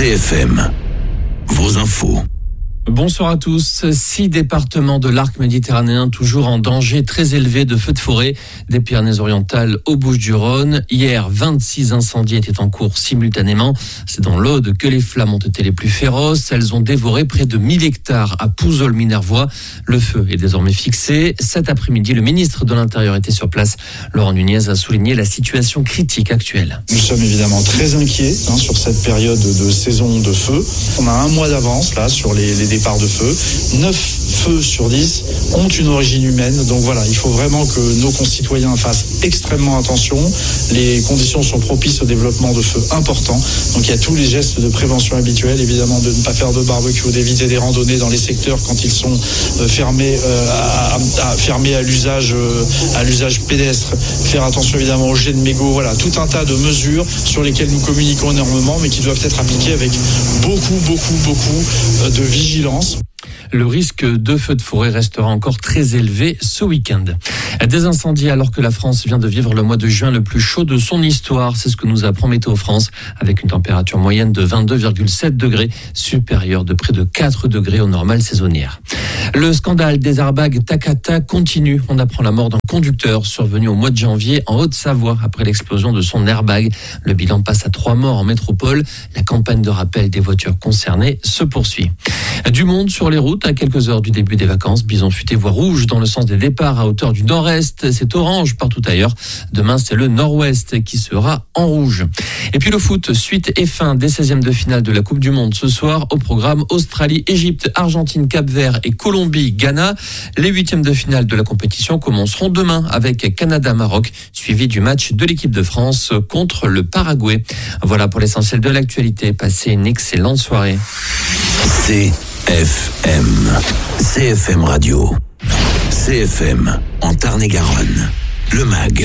CFM, vos infos. Bonsoir à tous. 6 départements de l'arc méditerranéen toujours en danger très élevé de feux de forêt, des Pyrénées-Orientales aux Bouches-du-Rhône. Hier, 26 incendies étaient en cours simultanément. C'est dans l'Aude que les flammes ont été les plus féroces. Elles ont dévoré près de 1000 hectares à Pouzol-Minervois. Le feu est désormais fixé. Cet après-midi, le ministre de l'Intérieur était sur place. Laurent Nunez a souligné la situation critique actuelle. Nous sommes évidemment très inquiets sur cette période de saison de feu. On a un mois d'avance là sur les départs de feu. 9 feux sur 10 ont une origine humaine. Donc voilà, il faut vraiment que nos concitoyens fassent extrêmement attention. Les conditions sont propices au développement de feux importants. Donc il y a tous les gestes de prévention habituels, évidemment de ne pas faire de barbecue, d'éviter des randonnées dans les secteurs quand ils sont fermés à l'usage pédestre. Faire attention évidemment aux jets de mégots. Voilà, tout un tas de mesures sur lesquelles nous communiquons énormément, mais qui doivent être appliquées avec beaucoup de vigilance. Le risque de feu de forêt restera encore très élevé ce week-end. Des incendies alors que la France vient de vivre le mois de juin le plus chaud de son histoire. C'est ce que nous apprend Météo France, avec une température moyenne de 22,7 degrés, supérieure de près de 4 degrés aux normales saisonnières. Le scandale des airbags Takata continue. On apprend la mort d'un conducteur survenu au mois de janvier en Haute-Savoie après l'explosion de son airbag. Le bilan passe à 3 morts en métropole. La campagne de rappel des voitures concernées se poursuit. Du monde sur les routes à quelques heures du début des vacances. Bison futé voie rouge dans le sens des départs à hauteur du nord-est. C'est orange partout ailleurs. Demain, c'est le nord-ouest qui sera en rouge. Et puis le foot, suite et fin des 16e de finale de la Coupe du Monde. Ce soir, au programme Australie, Égypte, Argentine, Cap-Vert et Colombie, Ghana. Les 8e de finale de la compétition commenceront demain avec Canada-Maroc, suivi du match de l'équipe de France contre le Paraguay. Voilà pour l'essentiel de l'actualité. Passez une excellente soirée. CFM Radio. CFM en Tarn-et-Garonne. Le MAG.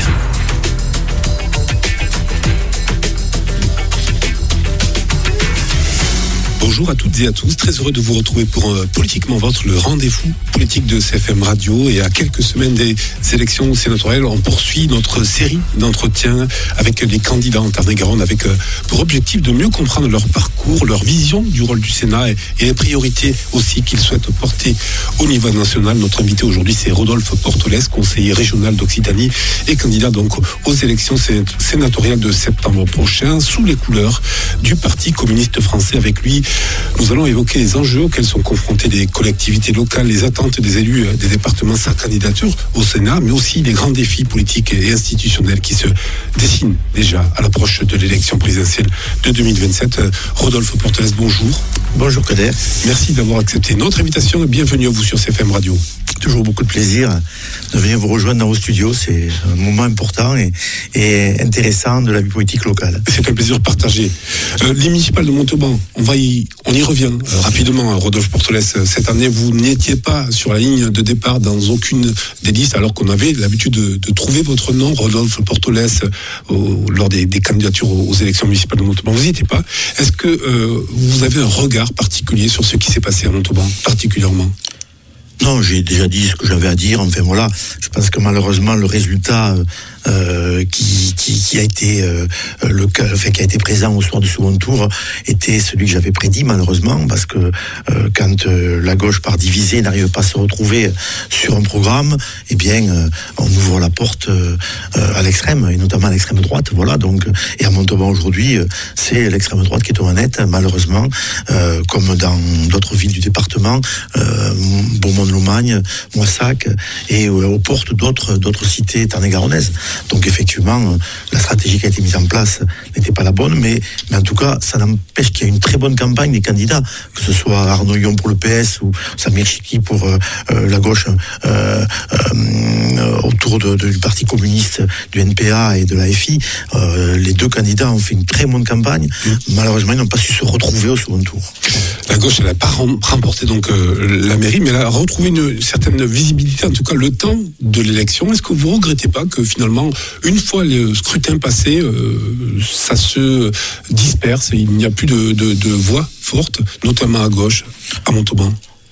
Bonjour à toutes et à tous, très heureux de vous retrouver pour Politiquement Votre, le rendez-vous politique de CFM Radio. Et à quelques semaines des élections sénatoriales, on poursuit notre série d'entretiens avec les candidats en Tarn-et-Garonne, avec pour objectif de mieux comprendre leur parcours, leur vision du rôle du Sénat et les priorités aussi qu'ils souhaitent porter au niveau national. Notre invité aujourd'hui, c'est Rodolphe Portolès, conseiller régional d'Occitanie et candidat donc aux élections sénatoriales de septembre prochain, sous les couleurs du Parti communiste français. Avec lui, nous allons évoquer les enjeux auxquels sont confrontées les collectivités locales, les attentes des élus des départements, sa candidature au Sénat, mais aussi les grands défis politiques et institutionnels qui se dessinent déjà à l'approche de l'élection présidentielle de 2027. Rodolphe Portolès, bonjour. Bonjour Kader. Merci d'avoir accepté notre invitation et bienvenue à vous sur CFM Radio. Toujours beaucoup de plaisir de venir vous rejoindre dans vos studios. C'est un moment important et intéressant de la vie politique locale. C'est un plaisir partagé. Les municipales de Montauban, on y revient rapidement. Rodolphe Portolès, cette année, vous n'étiez pas sur la ligne de départ dans aucune des listes, alors qu'on avait l'habitude de trouver votre nom, Rodolphe Portolès, lors des candidatures aux élections municipales de Montauban. Vous n'y étiez pas. Est-ce que vous avez un regard particulier sur ce qui s'est passé à Montauban, particulièrement ? Non, j'ai déjà dit ce que j'avais à dire. Enfin voilà, je pense que malheureusement le résultat qui a été présent au soir du second tour était celui que j'avais prédit, malheureusement, parce que quand la gauche part divisée n'arrive pas à se retrouver sur un programme, eh bien on ouvre la porte à l'extrême, et notamment à l'extrême droite. Voilà, donc, et à Montauban aujourd'hui, c'est l'extrême droite qui est aux manettes, malheureusement, comme dans d'autres villes du département, Beaumont-de-Lomagne, Moissac, et aux portes d'autres cités tarn-et-garonnaises. Donc effectivement, la stratégie qui a été mise en place n'était pas la bonne, mais en tout cas, ça n'empêche qu'il y a une très bonne campagne des candidats, que ce soit Arnaud Yon pour le PS ou Samir Chiki pour la gauche, autour du Parti communiste, du NPA et de la FI. Les deux candidats ont fait une très bonne campagne. Malheureusement, ils n'ont pas su se retrouver au second tour. La gauche, elle n'a pas remporté donc la mairie, mais elle a retrouvé une certaine visibilité, en tout cas le temps de l'élection. Est-ce que vous ne regrettez pas que finalement, une fois le scrutin passé, ça se disperse et il n'y a plus de voix forte, notamment à gauche, à Montauban?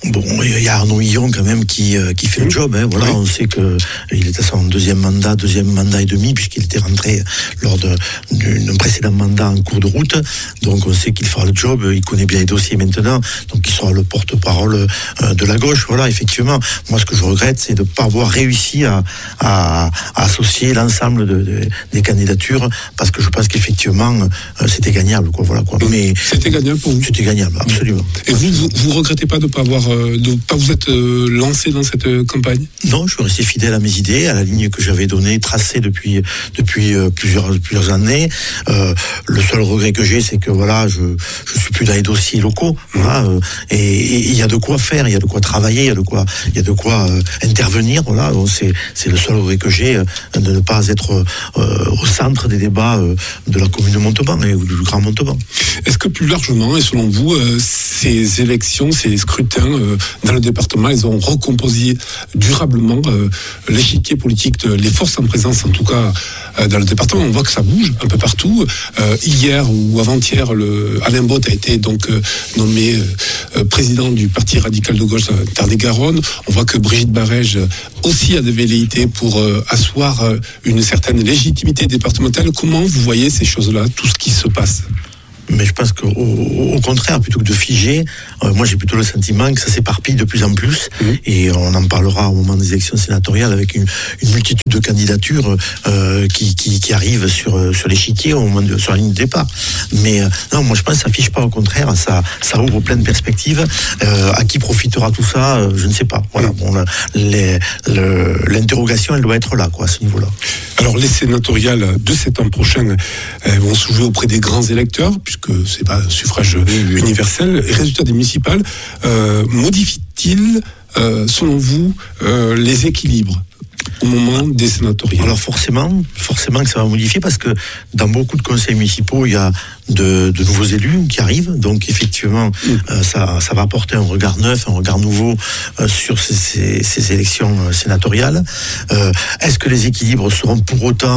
Bon, il y a Arnaud Hillon quand même qui fait le job. Voilà, on sait que il est à son deuxième mandat et demi, puisqu'il était rentré lors d'un précédent mandat en cours de route. Donc on sait qu'il fera le job. Il connaît bien les dossiers maintenant, donc il sera le porte-parole de la gauche. Voilà, effectivement. Moi, ce que je regrette, c'est de ne pas avoir réussi à associer l'ensemble des candidatures, parce que je pense qu'effectivement c'était gagnable, quoi. Voilà, quoi. Mais c'était gagnable pour vous. C'était gagnable, absolument. Et vous regrettez pas de pas vous être lancé dans cette campagne? Non, je suis resté fidèle à mes idées, à la ligne que j'avais donnée, tracée depuis plusieurs années. Le seul regret que j'ai, c'est que voilà, je suis plus dans les dossiers locaux. Voilà, et il y a de quoi faire, il y a de quoi travailler, il y a de quoi intervenir. Voilà, donc c'est le seul regret que j'ai, de ne pas être au centre des débats de la commune de Montauban ou du Grand Montauban. Est-ce que plus largement, et selon vous, ces élections, ces scrutins dans le département, ils ont recomposé durablement l'échiquier politique, les forces en présence, en tout cas dans le département? On voit que ça bouge un peu partout. Hier ou avant-hier, Alain Botte a été donc nommé président du Parti radical de gauche Tarn-et-Garonne. On voit que Brigitte Barège aussi a des velléités pour asseoir une certaine légitimité départementale. Comment vous voyez ces choses-là, tout ce qui se passe? Mais je pense qu'au contraire, plutôt que de figer, moi j'ai plutôt le sentiment que ça s'éparpille de plus en plus, et on en parlera au moment des élections sénatoriales, avec une multitude de candidatures qui arrivent sur l'échiquier au moment sur la ligne de départ. Mais non, moi je pense que ça fiche pas, au contraire, ça ouvre plein de perspectives. À qui profitera tout ça, je ne sais pas. Voilà, bon, l'interrogation, elle doit être là, quoi, à ce niveau-là. Alors les sénatoriales de septembre prochain vont se jouer auprès des grands électeurs, puisque c'est pas un suffrage universel. Et résultat des municipales, modifie-t-il, selon vous, les équilibres au moment des sénatoriales? Alors forcément que ça va modifier, parce que dans beaucoup de conseils municipaux, il y a de nouveaux élus qui arrivent, donc effectivement ça va apporter un regard neuf, un regard nouveau sur ces élections sénatoriales. Est-ce que les équilibres seront pour autant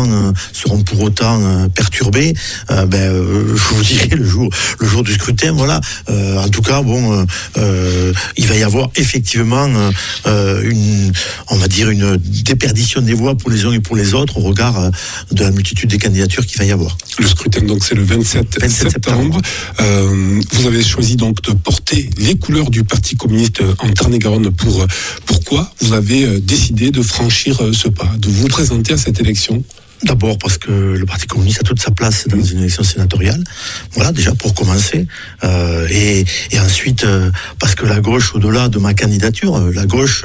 perturbés? Je vous dirai le jour du scrutin. Voilà. En tout cas, bon, il va y avoir effectivement une déperdition des voix pour les uns et pour les autres, au regard de la multitude des candidatures qu'il va y avoir. Le scrutin, donc, c'est le 27 septembre. Vous avez choisi donc de porter les couleurs du Parti communiste en Tarn-et-Garonne. Pourquoi vous avez décidé de franchir ce pas, de vous présenter à cette élection? D'abord parce que le Parti communiste a toute sa place dans une élection sénatoriale. Voilà, déjà pour commencer. Et ensuite, parce que la gauche, au-delà de ma candidature, la gauche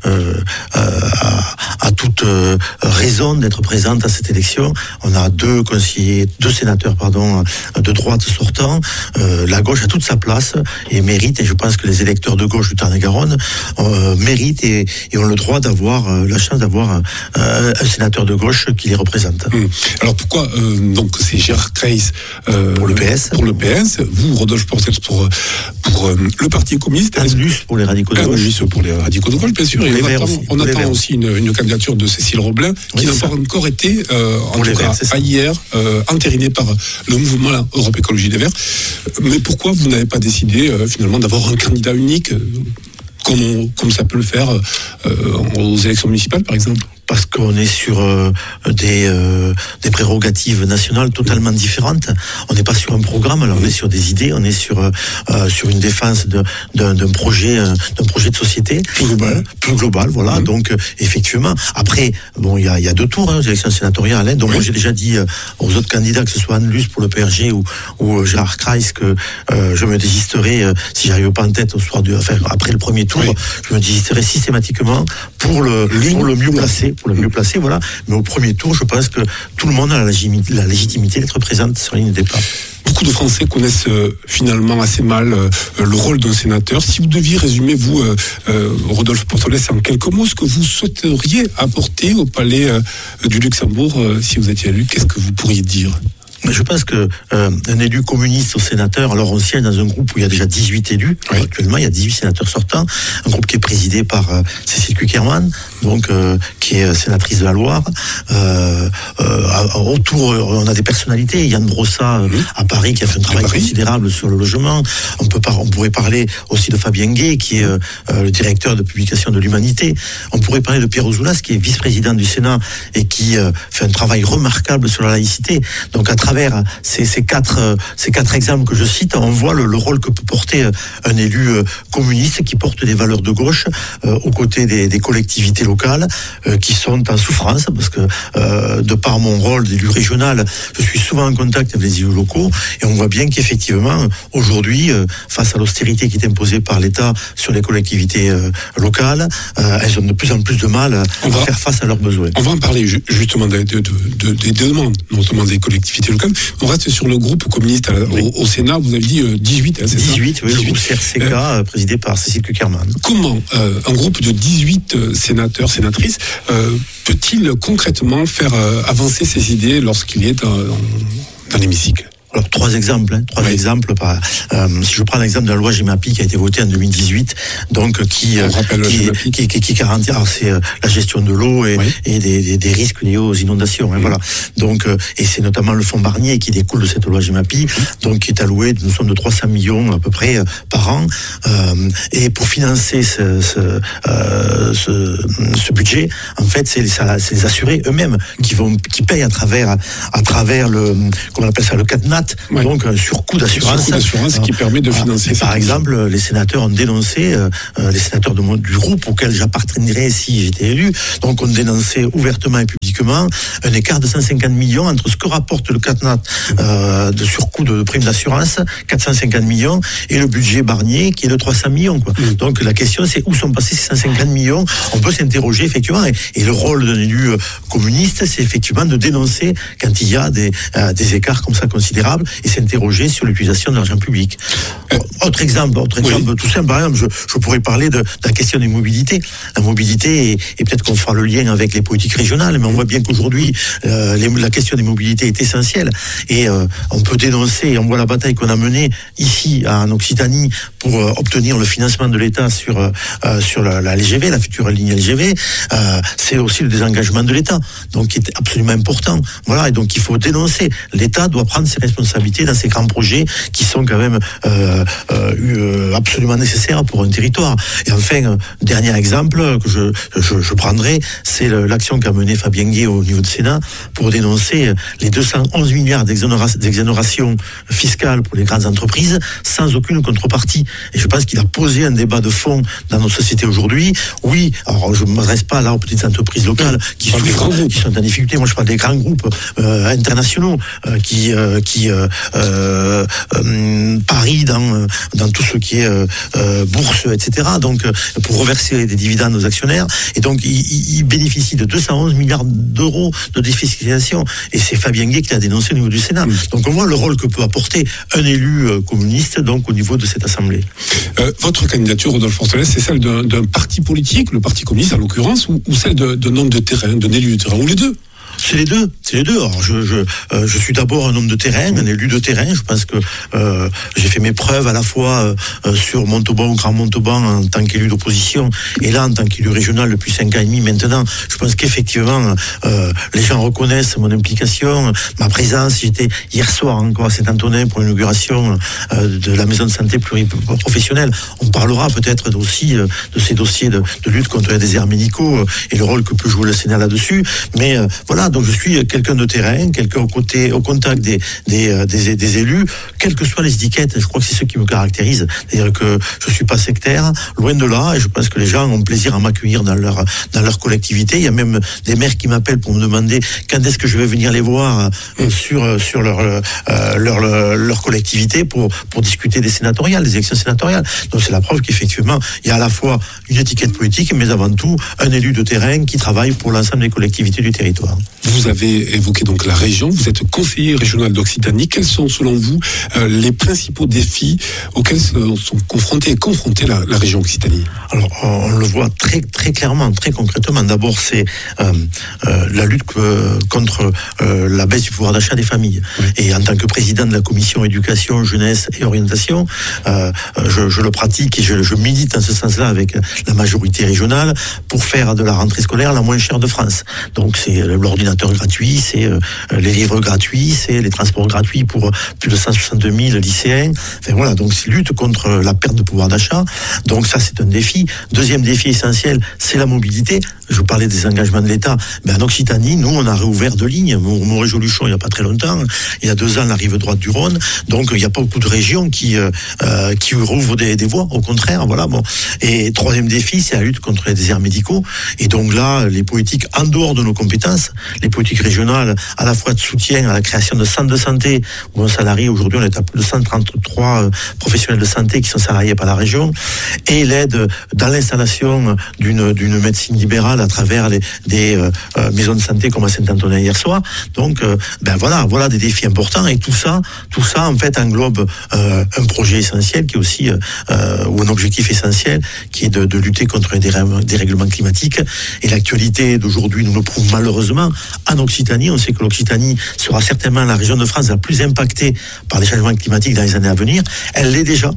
a toute raison d'être présente à cette élection. On a deux sénateurs, de droite sortants. La gauche a toute sa place et mérite, et je pense que les électeurs de gauche du Tarn-et-Garonne méritent et ont le droit d'avoir la chance d'avoir un sénateur de gauche qui les représente. Alors pourquoi donc c'est Gérard Kreis pour le PS, vous Rodolphe Portels pour le Parti communiste, Angelus pour les radicaux de gauche, pour les radicaux de gauche, bien sûr. Et on attend aussi une candidature de Cécile Roblin qui n'a pas encore été en tout cas hier entérinée par le mouvement Europe Écologie Les Verts. Mais pourquoi vous n'avez pas décidé finalement d'avoir un candidat unique comme ça peut le faire aux élections municipales par exemple? Parce qu'on est sur des prérogatives nationales totalement différentes. On n'est pas sur un programme, alors on est sur des idées, on est sur une défense d'un projet de société plus global, voilà. Donc effectivement, après, bon, il y a deux tours aux élections sénatoriales. Donc moi j'ai déjà dit aux autres candidats, que ce soit Anne-Luce pour le PRG ou Gérard Kreis, que je me désisterai si j'arrive pas en tête après le premier tour. Je me désisterai systématiquement pour le mieux placé. Pour le mieux placé, voilà. Mais au premier tour, je pense que tout le monde a la légitimité d'être présente sur la ligne de départ. Beaucoup de Français connaissent finalement assez mal le rôle d'un sénateur. Si vous deviez résumer, vous, Rodolphe Portels, en quelques mots, ce que vous souhaiteriez apporter au Palais du Luxembourg si vous étiez élu, qu'est-ce que vous pourriez dire? Je pense que un élu communiste au sénateur, alors on siège dans un groupe où il y a déjà 18 élus. Oui. Actuellement, il y a 18 sénateurs sortants. Un groupe qui est présidé par Cécile Cukierman, donc qui est sénatrice de la Loire. Autour, on a des personnalités. Yann Brossa à Paris qui a fait un travail considérable sur le logement. On pourrait parler aussi de Fabien Gay, qui est le directeur de publication de l'Humanité. On pourrait parler de Pierre Ouzoulas, qui est vice-président du Sénat et qui fait un travail remarquable sur la laïcité. Donc à travers ces quatre exemples que je cite, on voit le rôle que peut porter un élu communiste qui porte des valeurs de gauche aux côtés des collectivités locales qui sont en souffrance, parce que de par mon rôle d'élu régional, je suis souvent en contact avec les élus locaux et on voit bien qu'effectivement aujourd'hui, face à l'austérité qui est imposée par l'État sur les collectivités locales, elles ont de plus en plus de mal à faire face à leurs besoins. On va en parler justement des demandes, notamment des collectivités locales. On reste sur le groupe communiste au Sénat, vous avez dit 18, c'est 18, ça? oui, le groupe CRCK, présidé par Cécile Cukierman. Comment un groupe de 18 sénateurs, sénatrices, peut-il concrètement faire avancer ses idées lorsqu'il est dans l'hémicycle? Alors, trois exemples. Si je prends l'exemple de la loi GEMAPI qui a été votée en 2018, donc qui garantit, alors c'est la gestion de l'eau et des risques liés aux inondations. Voilà. Donc, et c'est notamment le fonds Barnier qui découle de cette loi GEMAPI, donc qui est alloué d'une somme de 300 millions à peu près par an. Et pour financer ce budget, en fait, c'est les assurés eux-mêmes qui payent à travers le, comment on appelle ça, le CatNat. Donc un surcoût d'assurance qui permet de financer. Par exemple, les sénateurs ont dénoncé, les sénateurs du groupe auquel j'appartiendrais si j'étais élu, donc ont dénoncé ouvertement et publiquement un écart de 150 millions entre ce que rapporte le CatNat de surcoût de prime d'assurance, 450 millions, et le budget Barnier qui est de 300 millions. Donc la question c'est où sont passés ces 150 millions. On peut s'interroger effectivement, et le rôle d'un élu communiste, c'est effectivement de dénoncer quand il y a des écarts comme ça considérables, et s'interroger sur l'utilisation de l'argent public. Autre exemple tout simple, par exemple, je pourrais parler de la question des mobilités. La mobilité, et peut-être qu'on fera le lien avec les politiques régionales, mais on voit bien qu'aujourd'hui, la question des mobilités est essentielle, et on peut dénoncer, et on voit la bataille qu'on a menée ici, en Occitanie, pour obtenir le financement de l'État sur la LGV, la future ligne LGV. C'est aussi le désengagement de l'État, donc qui est absolument important. Voilà, et donc il faut dénoncer. L'État doit prendre ses responsabilités dans ces grands projets qui sont quand même absolument nécessaires pour un territoire. Et enfin, dernier exemple que je prendrai, c'est l'action qu'a menée Fabien Gay au niveau du Sénat pour dénoncer les 211 milliards d'exonération fiscale pour les grandes entreprises sans aucune contrepartie. Et je pense qu'il a posé un débat de fond dans notre société aujourd'hui. Oui, alors je ne m'adresse pas là aux petites entreprises locales qui sont en difficulté. Moi, je parle des grands groupes internationaux qui parient dans tout ce qui est bourse, etc. Donc, pour reverser des dividendes aux actionnaires. Et donc, ils bénéficient de 211 milliards d'euros de défiscalisation. Et c'est Fabien Gay qui l'a dénoncé au niveau du Sénat. Donc, on voit le rôle que peut apporter un élu communiste, donc, au niveau de cette Assemblée. Votre candidature, Rodolphe Forstelet, c'est celle d'un parti politique, le Parti communiste en l'occurrence, ou celle d'un homme de terrain, d'un élu de terrain, ou les deux? C'est les deux. Alors je suis d'abord un homme de terrain, un élu de terrain. Je pense que j'ai fait mes preuves à la fois sur Montauban ou Grand Montauban en tant qu'élu d'opposition, et là en tant qu'élu régional depuis 5 ans et demi maintenant. Je pense qu'effectivement les gens reconnaissent mon implication, ma présence. J'étais hier soir encore à Saint-Antonin pour l'inauguration de la maison de santé pluriprofessionnelle. On parlera peut-être aussi de ces dossiers de lutte contre les déserts médicaux et le rôle que peut jouer le Sénat là-dessus. Mais voilà. Donc je suis quelqu'un de terrain, quelqu'un au contact des élus, quelles que soient les étiquettes. Je crois que c'est ce qui me caractérise. C'est-à-dire que je suis pas sectaire, loin de là, et je pense que les gens ont plaisir à m'accueillir dans leur collectivité. Il y a même des maires qui m'appellent pour me demander quand est-ce que je vais venir les voir sur leur collectivité pour discuter des sénatoriales, des élections sénatoriales. Donc c'est la preuve qu'effectivement, il y a à la fois une étiquette politique, mais avant tout un élu de terrain qui travaille pour l'ensemble des collectivités du territoire. Vous avez évoqué donc la région, vous êtes conseiller régional d'Occitanie. Quels sont selon vous les principaux défis auxquels sont confrontée la région Occitanie? Alors on le voit très très clairement, très concrètement. D'abord c'est la lutte contre la baisse du pouvoir d'achat des familles. Oui. Et en tant que président de la commission éducation, jeunesse et orientation, je le pratique et je milite en ce sens-là avec la majorité régionale pour faire de la rentrée scolaire la moins chère de France. Donc c'est l'ordinateur gratuit, c'est les livres gratuits, c'est les transports gratuits pour plus de 162 000 lycéens. Enfin voilà, donc c'est lutte contre la perte de pouvoir d'achat. Donc ça c'est un défi. Deuxième défi essentiel, c'est la mobilité. Je vous parlais des engagements de l'État. Mais en Occitanie, nous on a réouvert 2 lignes. Montréjoluchon il n'y a pas très longtemps. Il y a 2 ans la rive droite du Rhône. Donc il n'y a pas beaucoup de régions qui rouvrent des voies. Au contraire, voilà. Bon. Et troisième défi, c'est la lutte contre les déserts médicaux. Et donc là, les politiques en dehors de nos compétences, les politiques régionales, à la fois de soutien à la création de centres de santé, où un salarié, aujourd'hui on est à plus de 133 professionnels de santé qui sont salariés par la région, et l'aide dans l'installation d'une médecine libérale à travers des maisons de santé comme à Saint-Antonin hier soir. Donc voilà des défis importants, et tout ça en fait englobe un projet essentiel qui est aussi ou un objectif essentiel qui est de lutter contre les dérèglements climatiques. Et l'actualité d'aujourd'hui nous le prouve malheureusement. En Occitanie, on sait que l'Occitanie sera certainement la région de France la plus impactée par les changements climatiques dans les années à venir. Elle l'est déjà.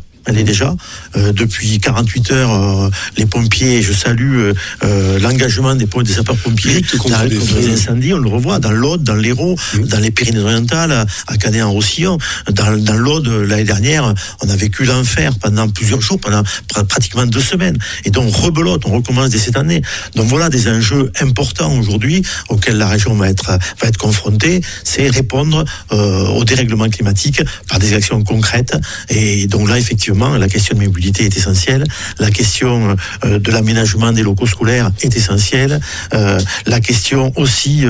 Depuis 48 heures, les pompiers, je salue l'engagement des sapeurs-pompiers contre les incendies. On le revoit dans l'Aude, dans l'Hérault, dans les Pyrénées-Orientales, à Canet-en-Roussillon. Dans l'Aude, l'année dernière, on a vécu l'enfer pendant plusieurs jours, pendant pratiquement 2 semaines. Et donc, rebelote, on recommence dès cette année. Donc voilà des enjeux importants aujourd'hui auxquels la région va être confrontée. C'est répondre au dérèglement climatique par des actions concrètes. Et donc là, effectivement, la question de mobilité est essentielle. La question de l'aménagement des locaux scolaires est essentielle. La question aussi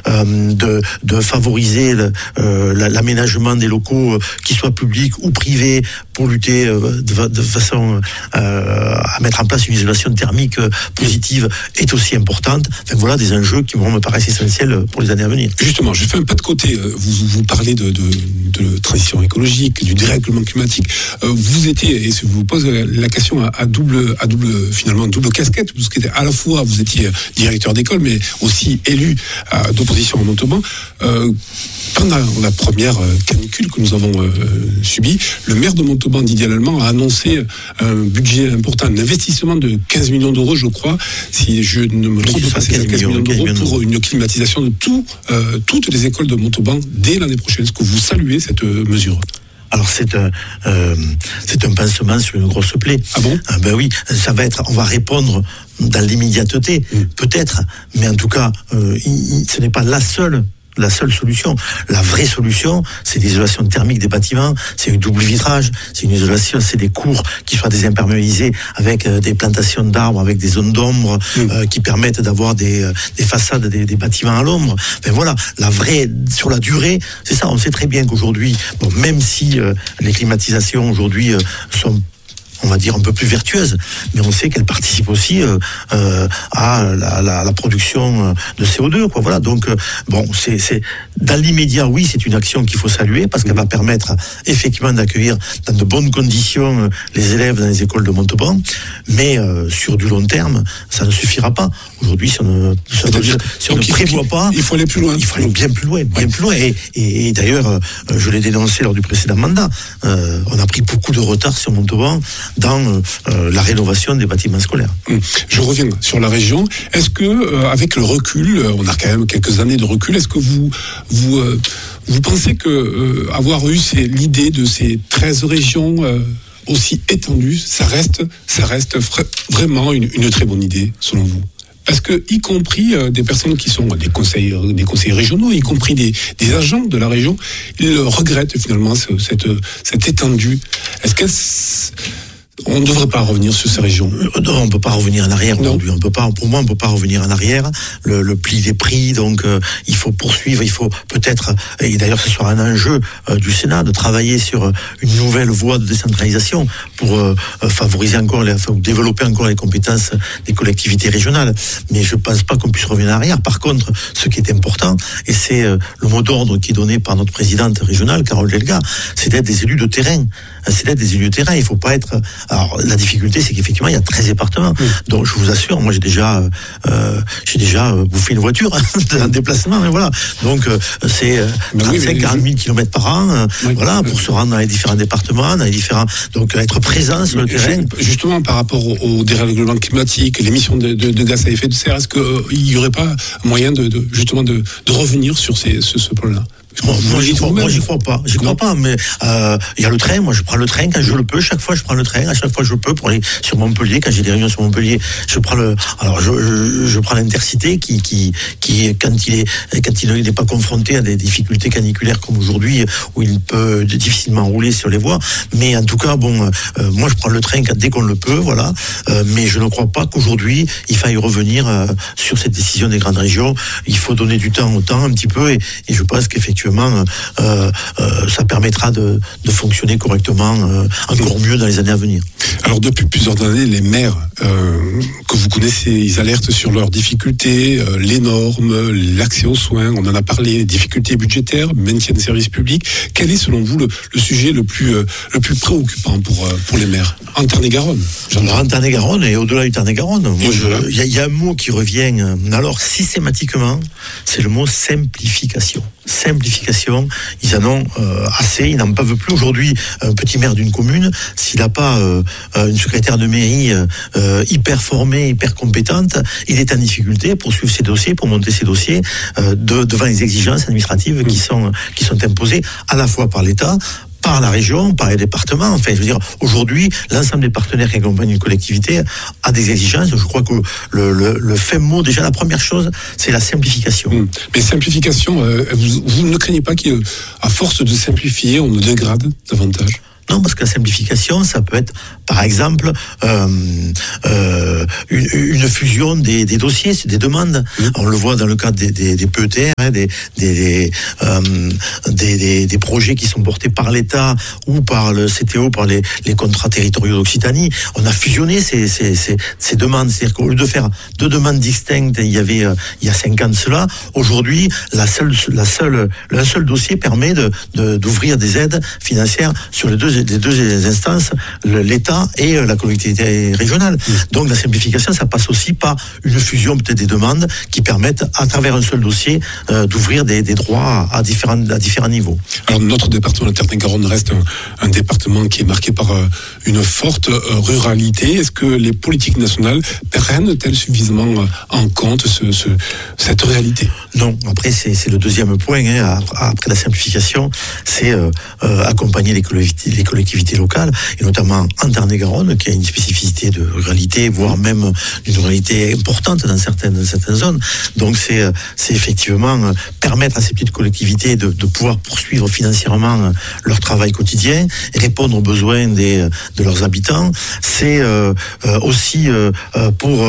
de favoriser l'aménagement des locaux, qu'ils soient publics ou privés, pour lutter de façon à mettre en place une isolation thermique positive, est aussi importante. Enfin, voilà des enjeux qui me paraissent essentiels pour les années à venir. Justement, je fais un pas de côté. Vous parlez de transition écologique, du dérèglement climatique. Vous étiez, et je vous pose la question à double casquette, parce que à la fois vous étiez directeur d'école, mais aussi élu d'opposition à Montauban. Pendant la première canicule que nous avons subie, le maire de Montauban, Didier Lallemand, a annoncé un budget important, un investissement de 15 millions d'euros, je crois, si je ne me trompe pas, c'est 15 millions d'euros pour une climatisation de toutes les écoles de Montauban dès l'année prochaine. Est-ce que vous saluez cette mesure ? Alors c'est un pansement sur une grosse plaie. Ah bon ? Ben oui, on va répondre dans l'immédiateté, peut-être, mais en tout cas, ce n'est pas la seule solution. La vraie solution, c'est l'isolation thermique des bâtiments, c'est un double vitrage, c'est une isolation, c'est des cours qui soient désimperméabilisés avec des plantations d'arbres, avec des zones d'ombre qui permettent d'avoir des façades des bâtiments à l'ombre. Ben voilà, la vraie, sur la durée, c'est ça. On sait très bien qu'aujourd'hui, même si les climatisations aujourd'hui sont, on va dire, un peu plus vertueuse, mais on sait qu'elle participe aussi à la production de CO2, quoi. Voilà. Donc c'est dans l'immédiat, oui, c'est une action qu'il faut saluer parce qu'elle va permettre effectivement d'accueillir dans de bonnes conditions les élèves dans les écoles de Montauban, mais sur du long terme, ça ne suffira pas. Aujourd'hui, si on ne prévoit pas, il faut aller plus loin. Il faut aller bien plus loin. Et d'ailleurs, je l'ai dénoncé lors du précédent mandat. On a pris beaucoup de retard sur Montauban dans la rénovation des bâtiments scolaires. Je reviens sur la région. Est-ce que, avec le recul, on a quand même quelques années de recul, est-ce que vous pensez que avoir eu l'idée de ces 13 régions aussi étendues, ça reste vraiment une très bonne idée, selon vous ? Parce que, y compris des personnes qui sont des conseillers régionaux, y compris des agents de la région, ils regrettent finalement cette étendue. Est-ce que On ne devrait pas revenir sur ces régions. Non, on peut pas revenir en arrière aujourd'hui. Pour moi, on peut pas revenir en arrière. Le pli des prix, donc il faut poursuivre. Il faut peut-être, et d'ailleurs, ce sera un enjeu du Sénat de travailler sur une nouvelle voie de décentralisation pour favoriser encore, développer encore les compétences des collectivités régionales. Mais je pense pas qu'on puisse revenir en arrière. Par contre, ce qui est important, et c'est le mot d'ordre qui est donné par notre présidente régionale, Carole Delga, c'est d'être des élus de terrain. C'est d'être des élus de terrain. Il faut pas être. Alors la difficulté, c'est qu'effectivement, il y a 13 départements. Donc je vous assure, moi j'ai déjà bouffé une voiture en déplacement. Et voilà. Donc c'est 35-40 000 km par an. Voilà, pour se rendre dans les différents départements, donc être présent sur le terrain. Justement, par rapport au dérèglement climatique, l'émission de gaz à effet de serre, est-ce qu'il n'y aurait pas moyen de revenir sur ce plan-là? Moi, j'y crois pas. J'y crois pas, mais il y a le train. Moi, je prends le train quand je le peux. Chaque fois, je prends le train. À chaque fois, je peux pour aller sur Montpellier. Quand j'ai des réunions sur Montpellier, je prends je prends l'Intercité qui quand il n'est pas confronté à des difficultés caniculaires comme aujourd'hui, où il peut difficilement rouler sur les voies. Mais en tout cas, moi, je prends le train dès qu'on le peut, voilà. Mais je ne crois pas qu'aujourd'hui, il faille revenir sur cette décision des grandes régions. Il faut donner du temps au temps un petit peu, et je pense qu'effectivement, ça permettra de fonctionner correctement, encore mieux dans les années à venir. Alors depuis plusieurs années, les maires que vous connaissez, ils alertent sur leurs difficultés, les normes, l'accès aux soins, on en a parlé, les difficultés budgétaires, maintien des services publics. Quel est selon vous le sujet le plus préoccupant pour les maires en Tarn-et-Garonne? En Tarn-et-Garonne et au-delà du Tarn-et-Garonne, il y a un mot qui revient alors systématiquement, c'est le mot simplification. Simplification, ils en ont assez, ils n'en peuvent plus. Aujourd'hui, un petit maire d'une commune, s'il n'a pas une secrétaire de mairie hyper formée, hyper compétente, il est en difficulté pour suivre ses dossiers, pour monter ses dossiers devant les exigences administratives qui sont imposées à la fois par l'État, par la région, par les départements. Enfin, je veux dire, aujourd'hui, l'ensemble des partenaires qui accompagnent une collectivité a des exigences. Je crois que le fait mot, déjà, la première chose, c'est la simplification. Mais simplification, vous ne craignez pas qu'à force de simplifier, on nous dégrade davantage? Non, parce que la simplification, ça peut être, par exemple, une fusion des dossiers, c'est des demandes. On le voit dans le cadre des PETR, des projets qui sont portés par l'État ou par le CTO, par les contrats territoriaux d'Occitanie. On a fusionné ces demandes. C'est-à-dire qu'au lieu de faire deux demandes distinctes, il y a 5 ans de cela, aujourd'hui, un seul dossier permet d'ouvrir des aides financières sur les deux instances, l'État et la collectivité régionale. Donc la simplification, ça passe aussi par une fusion peut-être des demandes qui permettent, à travers un seul dossier, d'ouvrir des droits à différents niveaux. Alors notre département, le Tarn-et-Garonne, reste un département qui est marqué par une forte ruralité. Est-ce que les politiques nationales prennent-elles suffisamment en compte cette réalité? Non. Après, c'est le deuxième point. Après la simplification, c'est accompagner les collectivités locales, et notamment en Tarn-et-Garonne, qui a une spécificité de ruralité, voire même une ruralité importante dans certaines zones. Donc c'est effectivement permettre à ces petites collectivités de pouvoir poursuivre financièrement leur travail quotidien et répondre aux besoins de leurs habitants. C'est aussi pour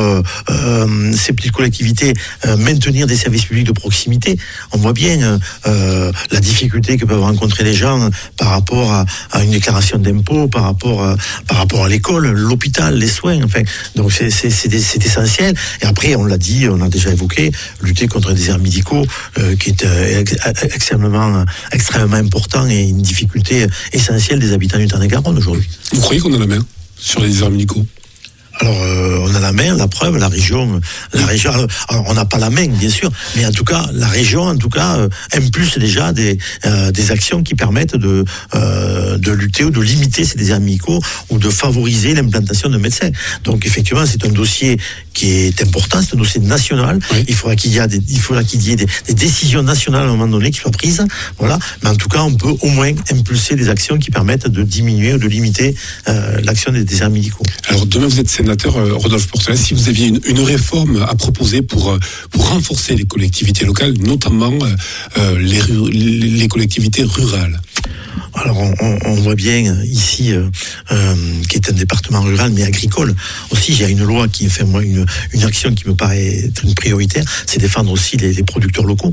ces petites collectivités maintenir des services publics de proximité. On voit bien la difficulté que peuvent rencontrer les gens par rapport à une déclaration d'impôt, par rapport à l'école, l'hôpital, les soins. Enfin, donc c'est essentiel. Et après, on l'a dit, on a déjà évoqué, lutter contre les déserts médicaux, qui est extrêmement important et une difficulté essentielle des habitants du Tarn-et-Garonne aujourd'hui. Vous croyez qu'on a la main sur les déserts médicaux? Alors, on a la main, la preuve, la région, alors, on n'a pas la main, bien sûr, mais en tout cas, la région, impulse déjà des actions qui permettent de lutter ou de limiter ces déserts médicaux ou de favoriser l'implantation de médecins. Donc, effectivement, c'est un dossier qui est important, c'est un dossier national. Oui. Il faudra qu'il y ait des décisions nationales à un moment donné qui soient prises. Voilà. Mais en tout cas, on peut au moins impulser des actions qui permettent de diminuer ou de limiter l'action des déserts médicaux. Alors, demain, vous êtes sénateur, Rodolphe Portelas, si vous aviez une réforme à proposer pour renforcer les collectivités locales, notamment les collectivités rurales. Alors on voit bien ici, qui est un département rural mais agricole. Aussi, il y a une loi qui fait moi une action qui me paraît être une prioritaire, c'est défendre aussi les producteurs locaux,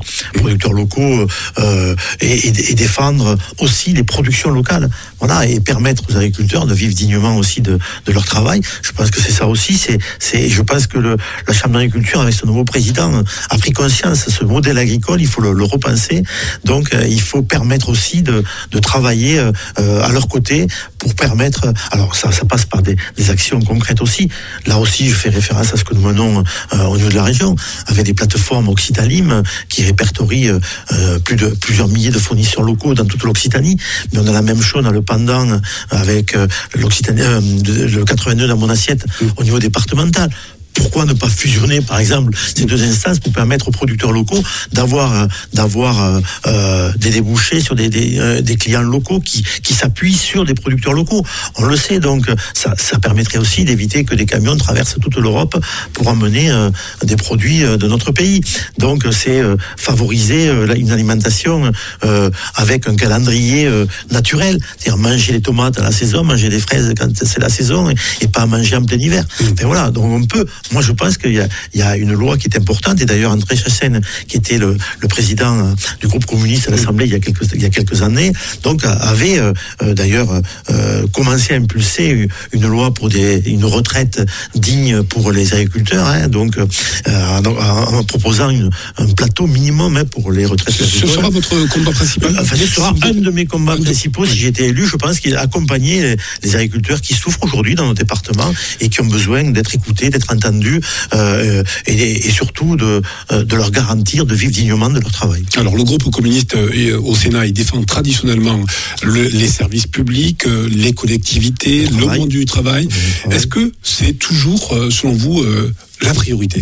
et défendre aussi les productions locales. Voilà, et permettre aux agriculteurs de vivre dignement aussi de leur travail. Je pense que c'est ça aussi. Je pense que la Chambre d'agriculture, avec son nouveau président, a pris conscience. Ce modèle agricole, il faut le repenser. Donc, il faut permettre aussi de travailler à leur côté pour permettre. Alors, ça passe par des actions concrètes aussi. Là aussi, je fais référence à ce que nous menons au niveau de la région, avec des plateformes Occitalim qui répertorient plusieurs milliers de fournisseurs locaux dans toute l'Occitanie. Mais on a la même chose dans le pendant avec l'Occitanie, le 82 dans mon assiette au niveau départemental. Pourquoi ne pas fusionner, par exemple, ces deux instances pour permettre aux producteurs locaux d'avoir des débouchés sur des clients locaux qui s'appuient sur des producteurs locaux. On le sait, donc ça permettrait aussi d'éviter que des camions traversent toute l'Europe pour emmener des produits de notre pays. Donc c'est favoriser une alimentation avec un calendrier naturel, c'est-à-dire manger les tomates à la saison, manger des fraises quand c'est la saison et pas manger en plein hiver. Et voilà, donc on peut. Moi, je pense qu'il y a une loi qui est importante, et d'ailleurs André Chassaigne, qui était le président du groupe communiste à l'Assemblée il y a quelques années, donc avait d'ailleurs commencé à impulser une loi pour une retraite digne pour les agriculteurs, donc en proposant un plateau minimum pour les retraites agricoles. Ce sera votre combat principal? Enfin, ce sera un de mes combats principaux si j'étais élu. Je pense qu'il accompagner les agriculteurs qui souffrent aujourd'hui dans nos départements et qui ont besoin d'être écoutés, d'être entendus, et surtout de leur garantir de vivre dignement de leur travail. Alors le groupe communiste au Sénat, il défend traditionnellement les services publics, les collectivités, le monde du travail. Est-ce que c'est toujours, selon vous, la priorité?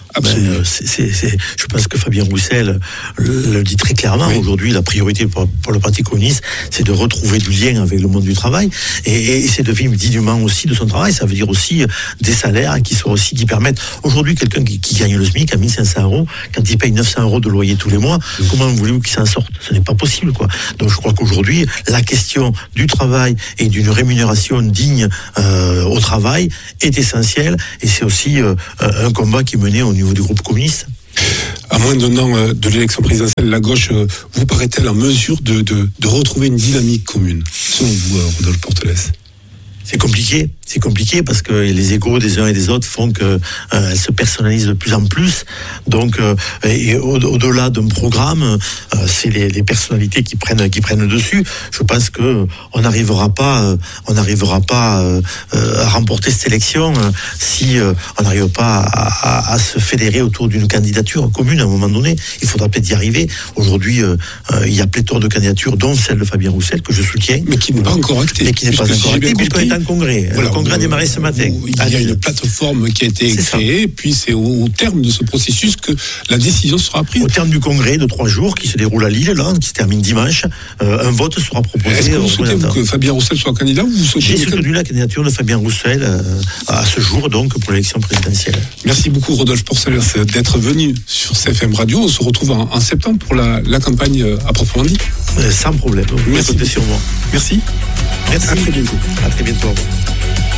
Je pense que Fabien Roussel le dit très clairement. Oui. Aujourd'hui, la priorité pour le Parti communiste, c'est de retrouver du lien avec le monde du travail et c'est de vivre dignement aussi de son travail. Ça veut dire aussi des salaires qui permettent. Aujourd'hui, quelqu'un qui gagne le SMIC à 1500 €, quand il paye 900 € de loyer tous les mois, comment voulez-vous qu'il s'en sorte? Ce n'est pas possible, quoi. Donc, je crois qu'aujourd'hui, la question du travail et d'une rémunération digne au travail est essentielle, et c'est aussi un combat qui est mené au niveau du groupe communiste. À moins d'un an de l'élection présidentielle, la gauche vous paraît-elle en mesure de retrouver une dynamique commune, selon vous, Rodolphe Portelès? C'est compliqué parce que les égos des uns et des autres font que elles se personnalisent de plus en plus. Donc, et au-delà d'un programme, c'est les personnalités qui prennent le dessus. Je pense que on n'arrivera pas à remporter cette élection si on n'arrive pas à se fédérer autour d'une candidature commune à un moment donné. Il faudra peut-être y arriver. Aujourd'hui, il y a pléthore de candidatures, dont celle de Fabien Roussel que je soutiens, mais qui n'est pas encore actée. Puisqu'on est en congrès. Voilà, le congrès a démarré ce matin. Il y a une plateforme qui a été créée, puis c'est au terme de ce processus que la décision sera prise. Au terme du congrès de 3 jours qui se déroule à Lille, là, qui se termine dimanche, un vote sera proposé. Est-ce que vous souhaitez que Fabien Roussel soit candidat, ou vous souhaitez... J'ai soutenu la candidature de Fabien Roussel à ce jour, donc, pour l'élection présidentielle. Merci beaucoup, Rodolphe Portelès, d'être venu sur CFM Radio. On se retrouve en septembre pour la campagne à proprement dit. Sans problème. Merci. Comptez sur moi. Merci. À très bientôt.